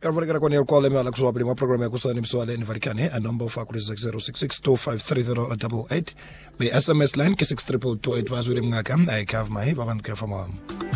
Karvalekera kwa call email la kusoma pili program ya kusani mswale ni valikane a number of akuli 0662533088 by SMS line ke 62228 vazuri mngaka I have my baban ke fama